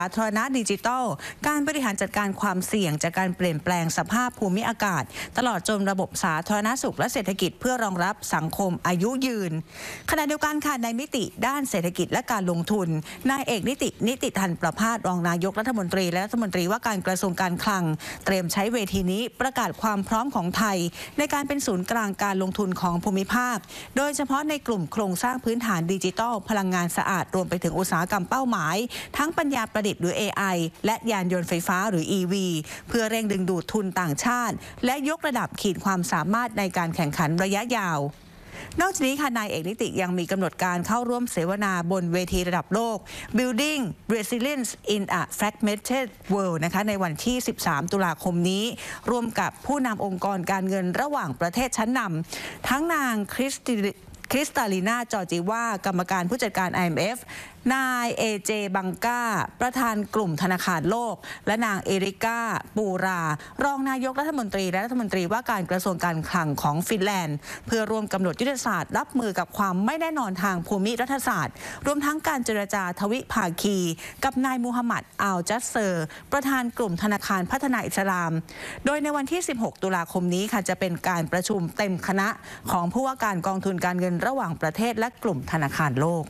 สาธารณะดิจิทัลการบริหารจัดการความเสี่ยงจากการเปลี่ยนแปลงสภาพภูมิอากาศตลอดจนระบบสาธารณสุขและเศรษฐกิจเพื่อรองรับสังคมอายุยืนขณะเดียวกันค่ะในมิติด้านเศรษฐกิจและการลงทุนนายเอกนิติธันประภาสรองนายกรัฐมนตรีและรัฐมนตรีว่าการกระทรวงการคลังเตรียมใช้เวทีนี้ประกาศความพร้อมของไทยในการเป็นศูนย์กลางการลงทุนของภูมิภาคโดยเฉพาะในกลุ่มโครงสร้างพื้นฐานดิจิทัลพลังงานสะอาดรวมไปถึงอุตสาหกรรมเป้าหมายทั้งปัญญาประดิษฐ์หรือ AI และยานยนต์ไฟฟ้าหรือ EV เพื่อเร่งดึงดูดทุนต่างชาติและยกระดับขีดความสามารถในการแข่งขันระยะยาวนอกจากนี้ค่ะนายเอกนิติยังมีกำหนดการเข้าร่วมเสวนาบนเวทีระดับโลก Building Resilience in a Fragmented World นะคะในวันที่ 13 ตุลาคมนี้ร่วมกับผู้นำองค์กรการเงินระหว่างประเทศชั้นนำทั้งนางคริสตาลีนาจอร์จิวากรรมการผู้จัดการ IMF นายเอเจบังกาประธานกลุ่มธนาคารโลกและนางเอริกาปูรารองนายกรัฐมนตรีและรัฐมนตรีว่าการกระทรวงการคลังของฟินแลนด์เพื่อร่วมกำหนดยุทธศาสตร์รับมือกับความไม่แน่นอนทางภูมิรัฐศาสตร์รวมทั้งการเจรจาทวิภาคีกับนายมูฮัมหมัดอัลจัสเซอร์ประธานกลุ่มธนาคารพัฒนาอิสลามโดยในวันที่ 16 ตุลาคมนี้ค่ะจะเป็นการประชุมเต็มคณะของผู้ว่าการกองทุนการเงินระหว่างประเทศและกลุ่มธนาคารโลก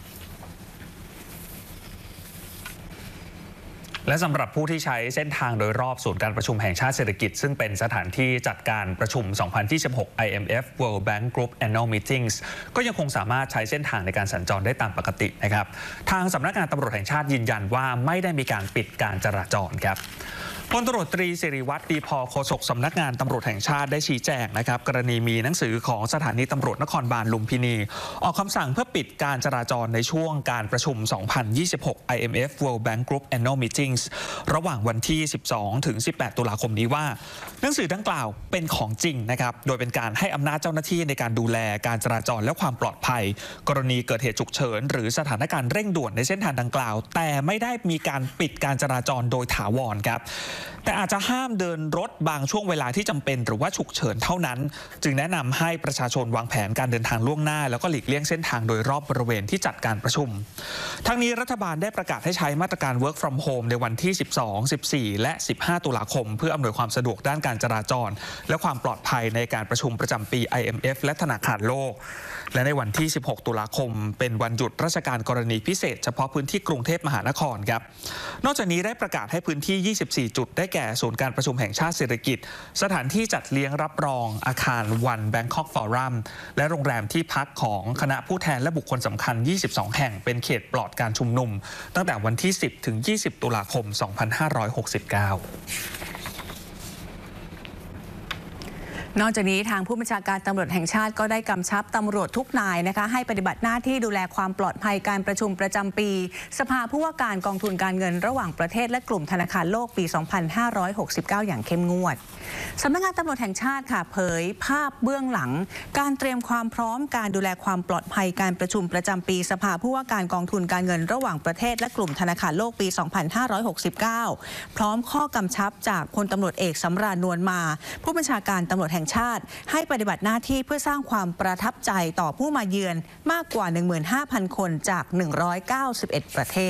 และสำหรับผู้ที่ใช้เส้นทางโดยรอบศูนย์การประชุมแห่งชาติเศรษฐกิจซึ่งเป็นสถานที่จัดการประชุม 2026 IMF World Bank Group Annual Meetings ก็ยังคงสามารถใช้เส้นทางในการสัญจรได้ตามปกตินะครับทางสำนักงานตำรวจแห่งชาติยืนยันว่าไม่ได้มีการปิดการจราจรครับพลตำรวจตรีสิริวัฒน์ดีพอโฆษกสำนักงานตำรวจแห่งชาติได้ชี้แจงนะครับกรณีมีหนังสือของสถานีตำรวจนครบาลลุมพินีออกคำสั่งเพื่อปิดการจราจรในช่วงการประชุม 2026 IMF World Bank Group Annual Meetings ระหว่างวันที่ 12 ถึง 18 ตุลาคมนี้ว่าหนังสือดังกล่าวเป็นของจริงนะครับโดยเป็นการให้อำนาจเจ้าหน้าที่ในการดูแลการจราจรและความปลอดภัยกรณีเกิดเหตุฉุกเฉินหรือสถานการณ์เร่งด่วนในเส้นทางดังกล่าวแต่ไม่ได้มีการปิดการจราจรโดยถาวรครับแต่อาจจะห้ามเดินรถบางช่วงเวลาที่จำเป็นหรือว่าฉุกเฉินเท่านั้นจึงแนะนำให้ประชาชนวางแผนการเดินทางล่วงหน้าแล้วก็หลีกเลี่ยงเส้นทางโดยรอบบริเวณที่จัดการประชุมทั้งนี้รัฐบาลได้ประกาศให้ใช้มาตรการ Work from Home ในวันที่ 12, 14 และ 15 ตุลาคมเพื่ออำนวยความสะดวกด้านการจราจรและความปลอดภัยในการประชุมประจำปี IMF และธนาคารโลกและในวันที่ 16 ตุลาคมเป็นวันหยุดราชการกรณีพิเศษเฉพาะพื้นที่กรุงเทพมหานครครับนอกจากนี้ได้ประกาศให้พื้นที่ 24 จุดได้แก่ศูนย์การประชุมแห่งชาติเศรษฐกิจสถานที่จัดเลี้ยงรับรองอาคารวันแบงคอกฟอรัมและโรงแรมที่พักของคณะผู้แทนและบุคคลสำคัญ 22 แห่งเป็นเขตปลอดการชุมนุมตั้งแต่วันที่ 10 ถึง 20 ตุลาคม 2569 นอกจากนี้ทางผู้บัญชาการตำรวจแห่งชาติก็ได้กำชับตำรวจทุกนายนะคะให้ปฏิบัติหน้าที่ดูแลความปลอดภัยการประชุมประจำปีสภาผู้ว่าการกองทุนการเงินระหว่างประเทศและกลุ่มธนาคารโลกปี 2569 อย่างเข้มงวดสำนักงานตำรวจแห่งชาติค่ะเผยภาพเบื้องหลังการเตรียมความพร้อมการดูแลความปลอดภัยการประชุมประจำปีสภาผู้ว่าการกองทุนการเงินระหว่างประเทศและกลุ่มธนาคารโลกปี 2569 พร้อมข้อกำชับจากพลตำรวจเอกสำราญนวลมาผู้บัญชาการตำรวจแห่งชาติให้ปฏิบัติหน้าที่เพื่อสร้างความประทับใจต่อผู้มาเยือนมากกว่า 15,000 คนจาก 191 ประเทศ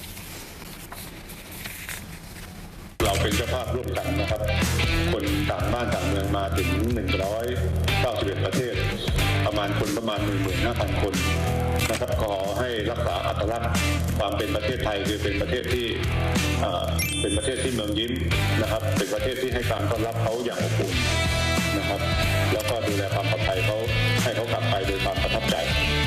เราเป็นเจ้าภาพร่วมกันนะครับคนต่างบ้านต่างเมืองมาถึง 191 ประเทศประมาณ 15,000 คนนะครับขอให้รักษาอัตลักษณ์ความเป็นประเทศไทยคือเป็นประเทศที่เมืองยิ้มนะครับเป็นประเทศที่ให้การต้อนรับเขาอย่างอบอุ่นนะครับแล้วก็ดูแลความปลอดภัยเขาให้เขากลับไปโดยความประทับใจ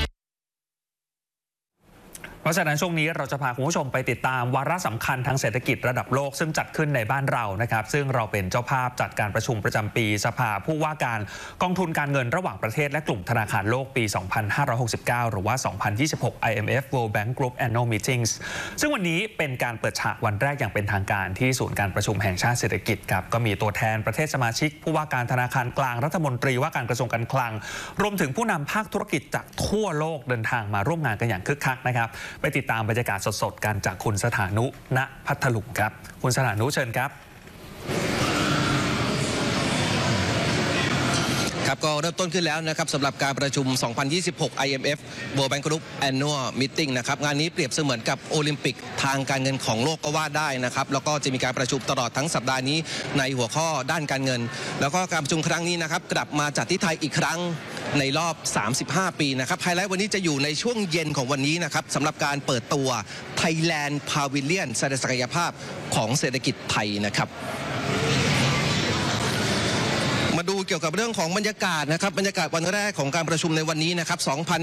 เพราะฉะนั้นช่วงนี้เราจะพาคุณผู้ชมไปติดตามวาระสำคัญทางเศรษฐกิจระดับโลกซึ่งจัดขึ้นในบ้านเรานะครับซึ่งเราเป็นเจ้าภาพจัดการประชุมประจำปีสภาผู้ว่าการกองทุนการเงินระหว่างประเทศและกลุ่มธนาคารโลกปี 2569 หรือว่า 2026 IMF World Bank Group Annual Meetings ซึ่งวันนี้เป็นการเปิดฉากวันแรกอย่างเป็นทางการที่ศูนย์การประชุมแห่งชาติเศรษฐกิจครับก็มีตัวแทนประเทศสมาชิกผู้ว่าการธนาคารกลางรัฐมนตรีว่าการกระทรวงการคลังรวมถึงผู้นำภาคธุรกิจจากทั่วโลกเดินทางมาร่วมงานกันอย่างคึกคักนะครับไปติดตามบรรยากาศสดๆกันจากคุณสถานุ ณ พัทลุงครับคุณสถานุเชิญครับครับนะครับก็เริ่มต้นขึ้นแล้วนะครับสำหรับการประชุม 2026 IMF World Bank Group Annual Meeting นะครับงานนี้เปรียบเสมือนกับโอลิมปิกทางการเงินของโลกก็ว่าได้นะครับแล้วก็จะมีการประชุมตลอดทั้งสัปดาห์นี้ในหัวข้อด้านการเงินแล้วก็การประชุมครั้งนี้นะครับกลับมาจัดที่ไทยอีกครั้งในรอบ35 ปีนะครับไฮไลท์วันนี้จะอยู่ในช่วงเย็นของวันนี้นะครับสำหรับการเปิดตัว Thailand Pavilion แสดงศักยภาพของเศรษฐกิจไทยนะครับมาดูเกี่ยวกับเรื่องของบรรยากาศนะครับบรรยากาศวันแรกของการประชุมในวันนี้นะครับ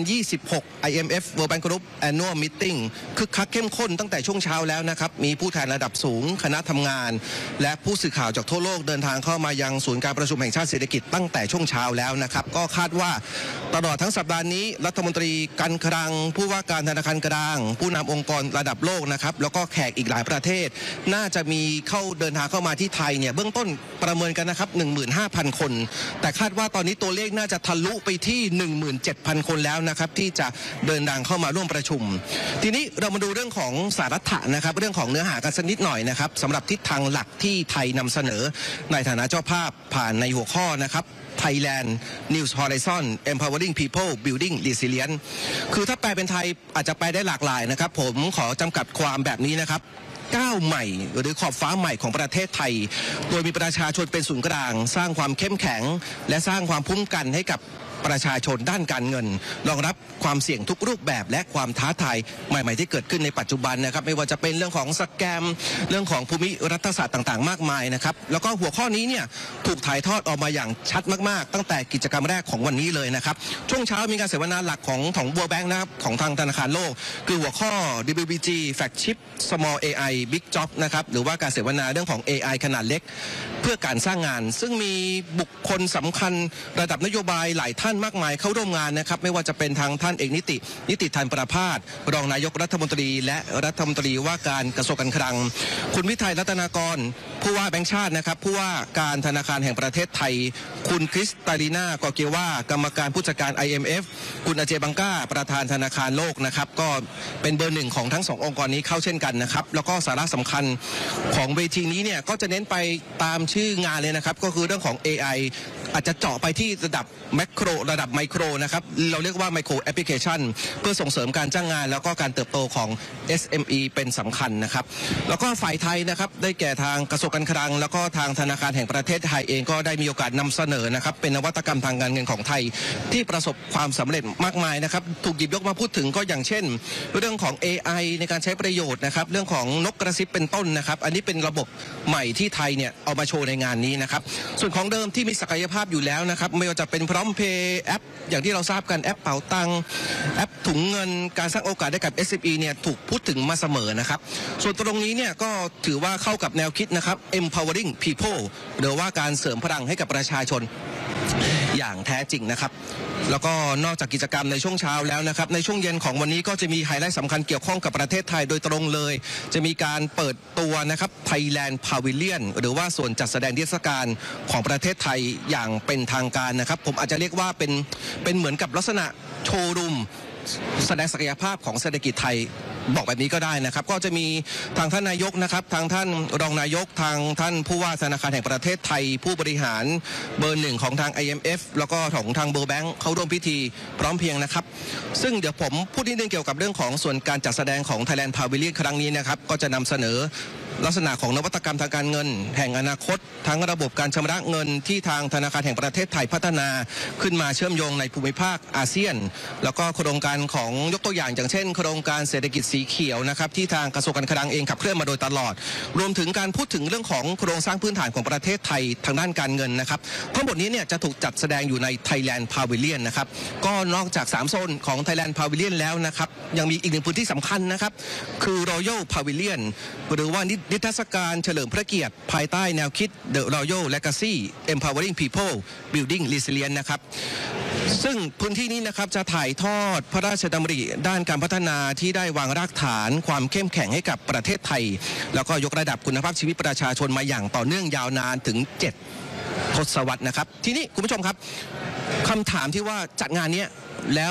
2026 IMF World Bank Group Annual Meeting คึกคักเข้มข้นตั้งแต่ช่วงเช้าแล้วนะครับมีผู้แทนระดับสูงคณะทำงานและผู้สื่อข่าวจากทั่วโลกเดินทางเข้ามายังศูนย์การประชุมแห่งชาติเศรษฐกิจตั้งแต่ช่วงเช้าแล้วนะครับก็คาดว่าตลอดทั้งสัปดาห์นี้รัฐมนตรีการคลังผู้ว่าการธนาคารกลางผู้นำองค์กรระดับโลกนะครับแล้วก็แขกอีกหลายประเทศน่าจะมีเดินทางเข้ามาที่ไทยเนี่ยเบื้องต้นประเมินกันนะครับ 15,000 คนแต่คาดว่าตอนนี้ตัวเลขน่าจะทะลุไปที่ 17,000 คนแล้วนะครับที่จะเดินทางเข้ามาร่วมประชุมทีนี้เรามาดูเรื่องของสาระนะครับเรื่องของเนื้อหากันสักนิดหน่อยนะครับสำหรับทิศทางหลักที่ไทยนำเสนอในฐานะเจ้าภาพผ่านในหัวข้อนะครับ Thailand New Horizon Empowering People Building Resilience คือถ้าแปลเป็นไทยอาจจะแปลได้หลากหลายนะครับผมขอจำกัดความแบบนี้นะครับก้าวใหม่หรือขอบฟ้าใหม่ของประเทศไทยโดยมีประชาชนเป็นศูนย์กลางสร้างความเข้มแข็งและสร้างความคุ้มกันให้กับประชาชนด้านการเงินรองรับความเสี่ยงทุกรูปแบบและความท้าทายใหม่ๆที่เกิดขึ้นในปัจจุบันนะครับไม่ว่าจะเป็นเรื่องของสแกมเรื่องของภูมิรัฐศาสตร์ต่างๆมากมายนะครับแล้วก็หัวข้อนี้เนี่ยถูกถ่ายทอดออกมาอย่างชัดมากๆตั้งแต่กิจกรรมแรกของวันนี้เลยนะครับช่วงเช้ามีการเสวนาหลักของ World Bank นะครับของทางธนาคารโลกคือหัวข้อ WBG Flagship Small AI Big Job นะครับหรือว่าการเสวนาเรื่องของ AI ขนาดเล็กเพื่อการสร้างงานซึ่งมีบุคคลสำคัญระดับนโยบายหลายท่านมากมายเข้าร่วมงานนะครับไม่ว่าจะเป็นทางท่านเอกนิติธันประภาสรองนายกรัฐมนตรีและรัฐมนตรีว่าการกระทรวงการคลังคุณวิทัยรัตนากรผู้ว่าแบงก์ชาตินะครับผู้ว่าการธนาคารแห่งประเทศไทยคุณคริสตาลีนากอเกว่ากรรมการผู้จัดการ IMF คุณอเจบังก้าประธานธนาคารโลกนะครับก็เป็นเบอร์หนึ่งของทั้งสององค์กรนี้เข้าเช่นกันนะครับแล้วก็สาระสำคัญของเวทีนี้เนี่ยก็จะเน้นไปตามชื่องานเลยนะครับก็คือเรื่องของ AI อาจจะเจาะไปที่ระดับแมคโครระดับไมโครนะครับเราเรียกว่าไมโครแอปพลิเคชันเพื่อส่งเสริมการจ้างงานแล้วก็การเติบโตของ SME เป็นสำคัญนะครับแล้วก็ฝ่ายไทยนะครับได้แก่ทางกระทรวงการคลังแล้วก็ทางธนาคารแห่งประเทศไทยเองก็ได้มีโอกาสนำเสนอนะครับเป็นนวัตกรรมทางการเงินของไทยที่ประสบความสำเร็จมากมายนะครับถูกหยิบยกมาพูดถึงก็อย่างเช่นเรื่องของ AI ในการใช้ประโยชน์นะครับเรื่องของนกกระซิบเป็นต้นนะครับอันนี้เป็นระบบใหม่ที่ไทยเนี่ยเอามาโชว์ในงานนี้นะครับส่วนของเดิมที่มีศักยภาพอยู่แล้วนะครับไม่ว่าจะเป็นพร้อมเพย์แอปอย่างที่เราทราบกันแอปเป๋าตังแอปถุงเงินการสร้างโอกาสให้กับ SME เนี่ยถูกพูดถึงมาเสมอนะครับส่วนตรงนี้เนี่ยก็ถือว่าเข้ากับแนวคิดนะครับ empowering people หรือว่าการเสริมพลังให้กับประชาชนอย่างแท้จริงนะครับแล้วก็นอกจากกิจกรรมในช่วงเช้าแล้วนะครับในช่วงเย็นของวันนี้ก็จะมีไฮไลท์สำคัญเกี่ยวข้องกับประเทศไทยโดยตรงเลยจะมีการเปิดตัวนะครับ Thailand Pavilion หรือว่าส่วนจัดแสดงนิทรรศการของประเทศไทยอย่างเป็นทางการนะครับผมอาจจะเรียกว่าเป็นเหมือนกับลักษณะโชว์รูมแสดงศักยภาพของเศรษฐกิจไทยบอกแบบนี้ก็ได้นะครับก็จะมีทางท่านนายกนะครับทางท่านรองนายกทางท่านผู้ว่าธนาคารแห่งประเทศไทยผู้บริหารเบอร์หนึ่งของทาง IMF แล้วก็ของทาง World Bank เข้าร่วมพิธีพร้อมเพรียงนะครับซึ่งเดี๋ยวผมพูดนิดนึงเกี่ยวกับเรื่องของส่วนการจัดแสดงของ Thailand Pavilion ครั้งนี้นะครับก็จะนำเสนอลักษณะของนวัตกรรมทางการเงินแห่งอนาคตทั้งระบบการชำระเงินที่ทางธนาคารแห่งประเทศไทยพัฒนาขึ้นมาเชื่อมโยงในภูมิภาคอาเซียนแล้วก็โครงการของยกตัวอย่างเช่นโครงการเศรษฐกิจสีเขียวนะครับที่ทางกระทรวงการคลังเองขับเคลื่อนมาโดยตลอดรวมถึงการพูดถึงเรื่องของโครงสร้างพื้นฐานของประเทศไทยทางด้านการเงินนะครับทั้งหมดนี้เนี่ยจะถูกจัดแสดงอยู่ใน Thailand Pavilion นะครับก็นอกจาก3โซนของ Thailand Pavilion แล้วนะครับยังมีอีกหนึ่งพื้นที่สำคัญนะครับคือ Royal Pavilion หรือว่านิทรรศการเฉลิมพระเกียรติภายใต้แนวคิด The Royal Legacy Empowering People Building Resilience นะครับซึ่งพื้นที่นี้นะครับจะถ่ายทอดพระราชดำริด้านการพัฒนาที่ได้วางรากฐานความเข้มแข็งให้กับประเทศไทยแล้วก็ยกระดับคุณภาพชีวิตประชาชนมาอย่างต่อเนื่องยาวนานถึง7 ทศวรรษนะครับทีนี้คุณผู้ชมครับคำถามที่ว่าจัดงานนี้แล้ว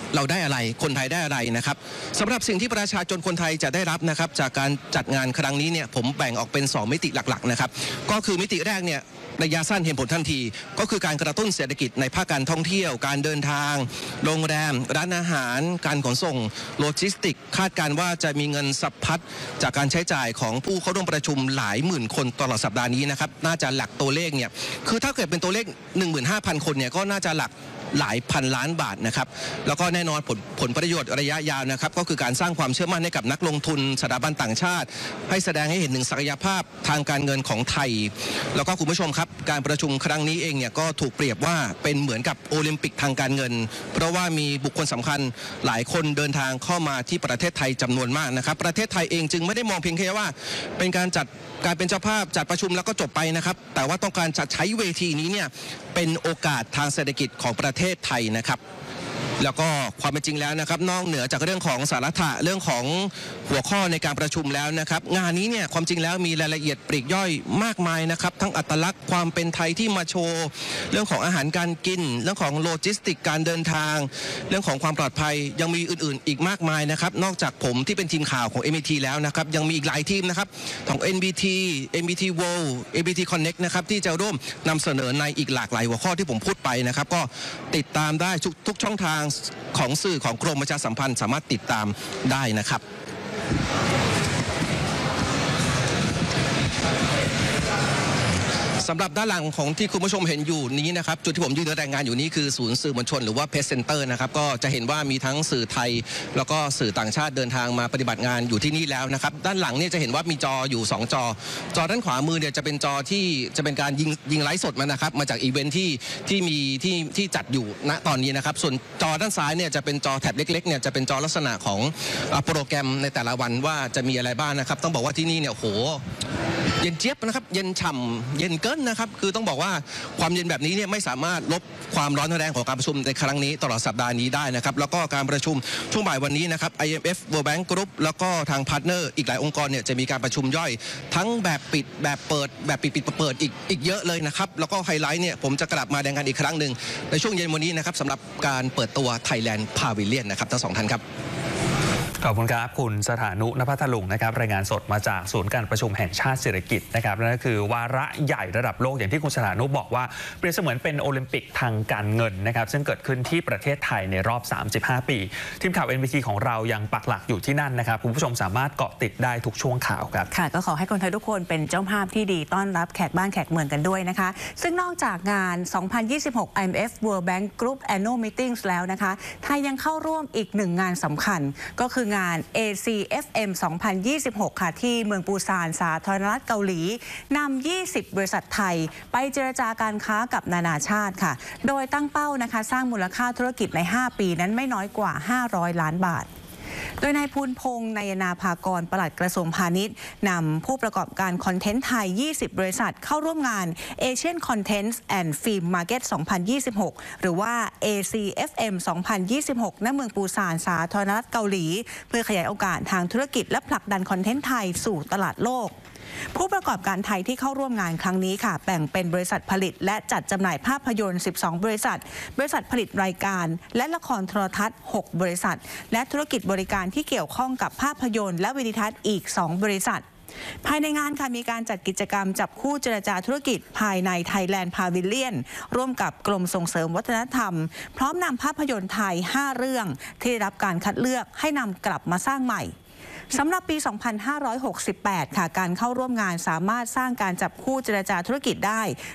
เราได้อะไรคนไทยได้อะไรนะครับสำหรับสิ่งที่ประชาชนคนไทยจะได้รับนะครับจากการจัดงานครั้งนี้เนี่ยผมแบ่งออกเป็น2มิติหลักๆนะครับก็คือมิติแรกเนี่ยระยะสั้นเห็นผลทันทีก็คือการกระตุ้นเศรษฐกิจในภาคการท่องเที่ยวการเดินทางโรงแรมร้านอาหารการขนส่งโลจิสติกคาดการว่าจะมีเงินสะพัดจากการใช้จ่ายของผู้เข้าร่วมประชุมหลายหมื่นคนตลอดสัปดาห์นี้นะครับน่าจะหลักตัวเลขเนี่ยคือถ้าเกิดเป็นตัวเลข 15,000 คนเนี่ยก็น่าจะหลักหลายพันล้านบาทนะครับแล้วก็แน่นอนผลประโยชน์ระยะยาวนะครับก็คือการสร้างความเชื่อมั่นให้กับนักลงทุนสถาบันต่างชาติให้แสดงให้เห็นถึงศักยภาพทางการเงินของไทยแล้วก็คุณผู้ชมครับการประชุมครั้งนี้เองเนี่ยก็ถูกเปรียบว่าเป็นเหมือนกับโอลิมปิกทางการเงินเพราะว่ามีบุคคลสำคัญหลายคนเดินทางเข้ามาที่ประเทศไทยจำนวนมากนะครับประเทศไทยเองจึงไม่ได้มองเพียงแค่ว่าเป็นการเป็นเจ้าภาพจัดประชุมแล้วก็จบไปนะครับแต่ว่าต้องการจะใช้เวทีนี้เนี่ยเป็นโอกาสทางเศรษฐกิจของประเทศไทยนะครับแล้วก็ความเป็นจริงแล้วนะครับนอกเหนือจากเรื่องของสาระเรื่องของหัวข้อในการประชุมแล้วนะครับงานนี้เนี่ยความจริงแล้วมีรายละเอียดปลีกย่อยมากมายนะครับทั้งอัตลักษณ์ความเป็นไทยที่มาโชว์เรื่องของอาหารการกินเรื่องของโลจิสติกการเดินทางเรื่องของความปลอดภัยยังมีอื่นๆอีกมากมายนะครับนอกจากผมที่เป็นทีมข่าวของ MBT แล้วนะครับยังมีอีกหลายทีมนะครับของ MBT World MBT Connect นะครับที่จะร่วมนำเสนอในอีกหลากหลายหัวข้อที่ผมพูดไปนะครับก็ติดตามได้ทุกช่องทางของสื่อของกรมประชาสัมพันธ์สามารถติดตามได้นะครับสำหรับด้านหลังของที่คุณผู้ชมเห็นอยู่นี้นะครับจุดที่ผมยืนรายงานอยู่นี้คือศูนย์สื่อมวลชนหรือว่าเพจเซ็นเตอร์นะครับก็จะเห็นว่ามีทั้งสื่อไทยแล้วก็สื่อต่างชาติเดินทางมาปฏิบัติงานอยู่ที่นี่แล้วนะครับด้านหลังเนี่ยจะเห็นว่ามีจออยู่2จอด้านขวามือเนี่ยจะเป็นจอที่จะเป็นการยิงไลฟ์สดมานะครับมาจากอีเวนท์ที่จัดอยู่ณตอนนี้นะครับส่วนจอด้านซ้ายเนี่ยจะเป็นจอแท็บเล็กๆเนี่ยจะเป็นจอลักษณะของโปรแกรมในแต่ละวันว่าจะมีอะไรบ้างนะครับต้องบอกว่าที่นี่เนี่ยโหเย็นเจี๊ยบนะครับเย็นฉ่ำเย็นเกินนะครับคือต้องบอกว่าความเย็นแบบนี้เนี่ยไม่สามารถลบความร้อนแรงของการประชุมในครั้งนี้ตลอดสัปดาห์นี้ได้นะครับแล้วก็การประชุมช่วงบ่ายวันนี้นะครับ IMF World Bank Group แล้วก็ทางพาร์ทเนอร์อีกหลายองค์กรเนี่ยจะมีการประชุมย่อยทั้งแบบปิดแบบเปิดแบบปิดเปิดอีกเยอะเลยนะครับแล้วก็ไฮไลท์เนี่ยผมจะกลับมาแดงกันอีกครั้งหนึ่งในช่วงเย็นวันนี้นะครับสำหรับการเปิดตัว Thailand Pavilion นะครับทั้ง2ท่านครับขอบคุณครับคุณสถานุ ณ พัทลุงนะครับรายงานสดมาจากศูนย์การประชุมแห่งชาติเศรษฐกิจนะครับนั่นก็คือวาระใหญ่ระดับโลกอย่างที่คุณสถานุบอกว่าเปรียบเสมือนเป็นโอลิมปิกทางการเงินนะครับซึ่งเกิดขึ้นที่ประเทศไทยในรอบ35 ปีทีมข่าว NBT ของเรายังปักหลักอยู่ที่นั่นนะครับคุณผู้ชมสามารถเกาะติดได้ทุกช่วงข่าวครับค่ะก็ขอให้คนไทยทุกคนเป็นเจ้าภาพที่ดีต้อนรับแขกบ้านแขกเมืองกันด้วยนะคะซึ่งนอกจากงาน 2026 IMF World Bank Group Annual Meetings แล้วนะคะไทยยังเข้าร่วมอีก1งานสำคัญก็คืองาน ACFM 2026 ค่ะที่เมืองปูซานสาธารณรัฐเกาหลีนำ 20 บริษัทไทยไปเจรจาการค้ากับนานาชาติค่ะโดยตั้งเป้านะคะสร้างมูลค่าธุรกิจใน 5 ปีนั้นไม่น้อยกว่า 500 ล้านบาทโดยนายภูลพงษ์นายนาภากรปลัดกระทรวงพาณิชย์นำผู้ประกอบการคอนเทนต์ไทย 20 บริษัทเข้าร่วมงาน Asian Content and Film Market 2026 หรือว่า ACFM 2026 ณ เมืองปูซานสาธารณรัฐเกาหลีเพื่อขยายโอกาสทางธุรกิจและผลักดันคอนเทนต์ไทยสู่ตลาดโลกผู้ประกอบการไทยที่เข้าร่วมงานครั้งนี้ค่ะแบ่งเป็นบริษัทผลิตและจัดจำหน่ายภาพยนตร์ 12 บริษัทผลิตรายการและละครโทรทัศน์ 6 บริษัทและธุรกิจบริการที่เกี่ยวข้องกับภาพยนตร์และวิดีทัศน์อีก 2 บริษัทภายในงานค่ะมีการจัดกิจกรรมจับคู่เจรจาธุรกิจภายใน Thailand Pavilion ร่วมกับกรมส่งเสริมวัฒนธรรมพร้อมนำภาพยนตร์ไทย 5 เรื่องที่ได้รับการคัดเลือกให้นำกลับมาสร้างใหม่สำหรับปี 2568 ค่ะการเข้าร่วมงานสามารถสร้างการจับคู่เจรจาธุรกิจได้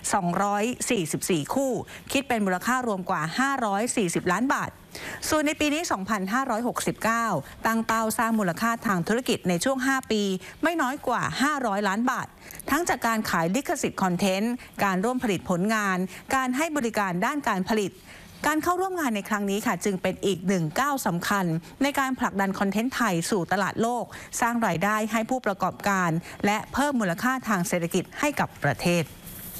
244 คู่คิดเป็นมูลค่ารวมกว่า 540 ล้านบาทส่วนในปีนี้ 2569 ตั้งเป้าสร้างมูลค่าทางธุรกิจในช่วง 5 ปีไม่น้อยกว่า 500 ล้านบาททั้งจากการขายลิขสิทธิ์คอนเทนต์การร่วมผลิตผลงานการให้บริการด้านการผลิตการเข้าร่วมงานในครั้งนี้ค่ะจึงเป็นอีกหนึ่งก้าวสำคัญในการผลักดันคอนเทนต์ไทยสู่ตลาดโลกสร้างรายได้ให้ผู้ประกอบการและเพิ่มมูลค่าทางเศรษฐกิจให้กับประเทศ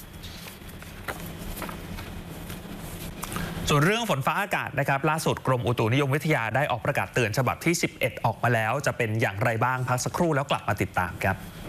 ส่วนเรื่องฝนฟ้าอากาศนะครับล่าสุดกรมอุตุนิยมวิทยาได้ออกประกาศเตือนฉบับที่ 11 ออกมาแล้วจะเป็นอย่างไรบ้างพักสักครู่แล้วกลับมาติดตามครับ